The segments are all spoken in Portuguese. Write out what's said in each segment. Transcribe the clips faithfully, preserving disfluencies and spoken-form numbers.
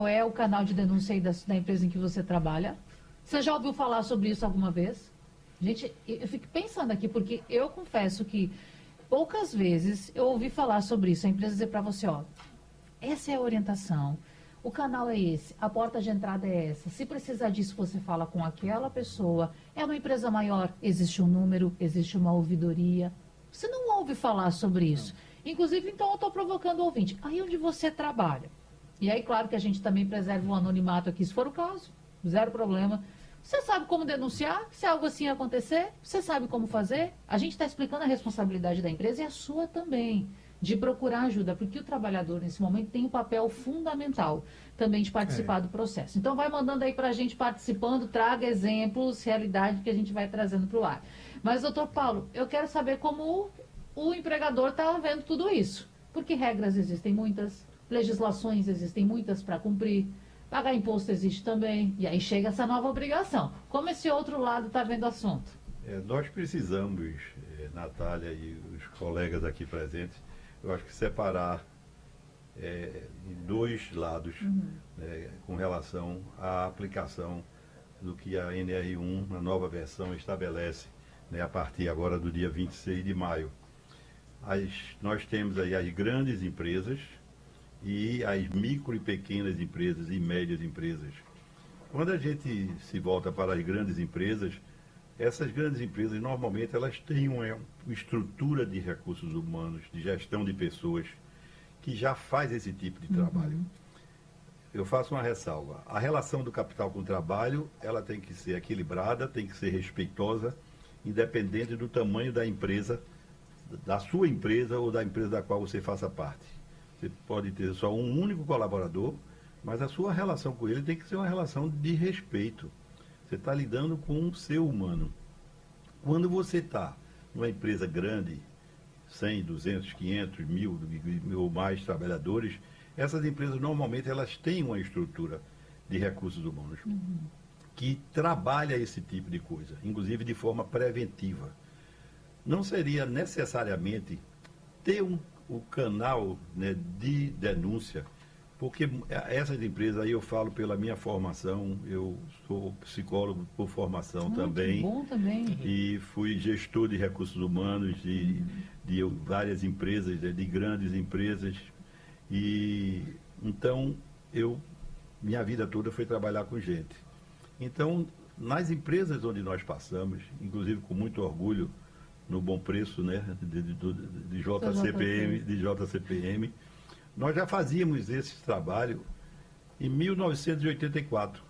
é o canal de denúncia aí da, da empresa em que você trabalha? Você já ouviu falar sobre isso alguma vez? Gente, eu fico pensando aqui, porque eu confesso que poucas vezes eu ouvi falar sobre isso. A empresa dizer para você, ó, essa é a orientação, o canal é esse, a porta de entrada é essa. Se precisar disso, você fala com aquela pessoa. É uma empresa maior, existe um número, existe uma ouvidoria. Você não ouve falar sobre isso. Inclusive, então, eu estou provocando o ouvinte. Aí onde você trabalha? E aí, claro que a gente também preserva o anonimato aqui, se for o caso, zero problema. Você sabe como denunciar se algo assim acontecer? Você sabe como fazer? A gente está explicando a responsabilidade da empresa e a sua também, de procurar ajuda, porque o trabalhador, nesse momento, tem um papel fundamental também de participar É. do processo. Então, vai mandando aí para a gente participando, traga exemplos, realidade que a gente vai trazendo para o ar. Mas, doutor Paulo, eu quero saber como o, o empregador está vendo tudo isso. Porque regras existem muitas, legislações existem muitas para cumprir, pagar imposto existe também, e aí chega essa nova obrigação. Como esse outro lado está vendo o assunto? É, nós precisamos, é, Natália e os colegas aqui presentes, eu acho que separar é, em dois lados, uhum, né, com relação à aplicação do que a N R um, na nova versão, estabelece, né, a partir agora do dia vinte e seis de maio. As, nós temos aí as grandes empresas e as micro e pequenas empresas e médias empresas. Quando a gente se volta para as grandes empresas, essas grandes empresas, normalmente, elas têm uma estrutura de recursos humanos, de gestão de pessoas, que já faz esse tipo de trabalho. Uhum. Eu faço uma ressalva. A relação do capital com o trabalho, ela tem que ser equilibrada, tem que ser respeitosa, independente do tamanho da empresa, da sua empresa ou da empresa da qual você faça parte. Você pode ter só um único colaborador, mas a sua relação com ele tem que ser uma relação de respeito. Você está lidando com um ser humano. Quando você está numa empresa grande, cem, duzentos, quinhentos, mil ou mais trabalhadores, essas empresas normalmente elas têm uma estrutura de recursos humanos, uhum, que trabalha esse tipo de coisa, inclusive de forma preventiva. Não seria necessariamente ter um, um canal, né, de denúncia, porque essas empresas, aí eu falo pela minha formação, eu sou psicólogo por formação, ah, também, que bom também, e fui gestor de recursos humanos de, uhum, de várias empresas, de, de grandes empresas, e então eu, minha vida toda foi trabalhar com gente. Então, nas empresas onde nós passamos, inclusive com muito orgulho, no Bom Preço, né, de, de, de, J C P M, de J C P M, nós já fazíamos esse trabalho em mil novecentos e oitenta e quatro.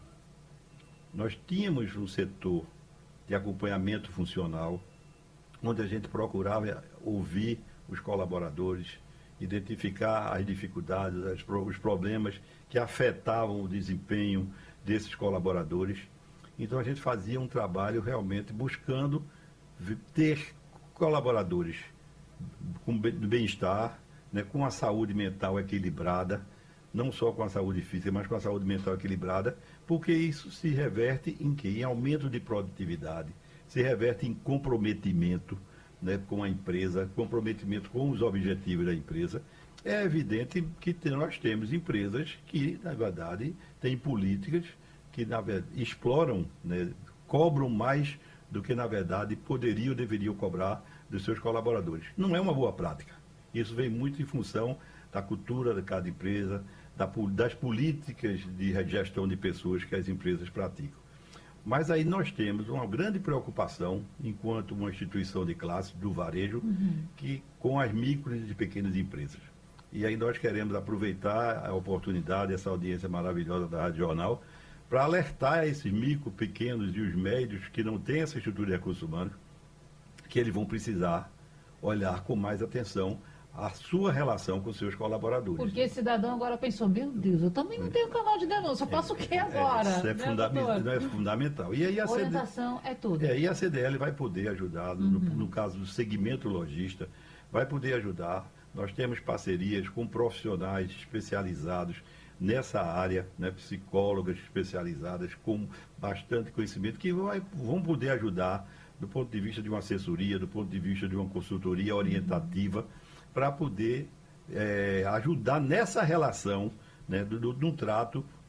Nós tínhamos um setor de acompanhamento funcional, onde a gente procurava ouvir os colaboradores, identificar as dificuldades, as, os problemas que afetavam o desempenho desses colaboradores. Então a gente fazia um trabalho realmente buscando ter colaboradores com bem-estar, né, com a saúde mental equilibrada, não só com a saúde física, mas com a saúde mental equilibrada, porque isso se reverte em quê? Em aumento de produtividade, se reverte em comprometimento, né, com a empresa, comprometimento com os objetivos da empresa. É evidente que nós temos empresas que, na verdade, têm políticas que, na verdade, exploram, né, cobram mais do que, na verdade, poderiam ou deveriam cobrar dos seus colaboradores. Não é uma boa prática. Isso vem muito em função da cultura de cada empresa, da, das políticas de gestão de pessoas que as empresas praticam. Mas aí nós temos uma grande preocupação, enquanto uma instituição de classe, do varejo, uhum, que, com as micro e pequenas empresas. E aí nós queremos aproveitar a oportunidade, essa audiência maravilhosa da Rádio Jornal, para alertar esses micro, pequenos e os médios que não têm essa estrutura de recursos humanos, que eles vão precisar olhar com mais atenção a sua relação com seus colaboradores. Porque esse cidadão agora pensou, meu Deus, eu também não tenho canal de denúncia, eu faço é, o que agora? É, isso é, fundament, é fundamental. E aí a orientação C D, é tudo. É, e a C D L vai poder ajudar, uhum, no, no caso do segmento lojista, vai poder ajudar. Nós temos parcerias com profissionais especializados nessa área, né, psicólogas especializadas com bastante conhecimento, que vai, vão poder ajudar do ponto de vista de uma assessoria, do ponto de vista de uma consultoria orientativa, para poder é, ajudar nessa relação, né, do, do, do trato